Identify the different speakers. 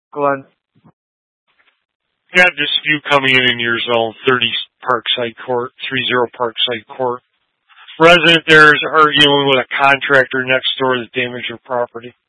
Speaker 1: Glenn.
Speaker 2: Got dispute coming in your zone, 30 Parkside Court, 30 Parkside Court. Resident there is arguing with a contractor next door that damaged your property.